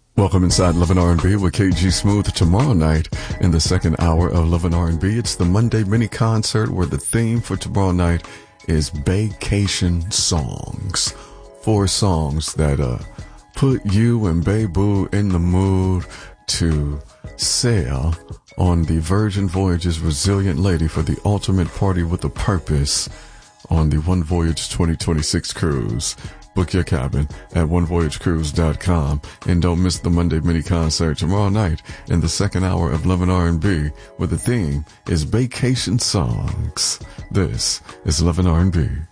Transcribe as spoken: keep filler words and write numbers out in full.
Welcome inside Love and R and B with K G Smooth. Tomorrow night in the second hour of Love and R and B, it's the Monday mini concert where the theme for tomorrow night is vacation songs. Four songs that uh put you and Bae Boo in the mood to sail on the Virgin Voyages Resilient Lady for the ultimate party with a purpose on the One Voyage twenty twenty-six cruise. Book your cabin at one voyage cruise dot com and don't miss the Monday mini concert tomorrow night in the second hour of Love and R and B where the theme is vacation songs. This is Love and R and B.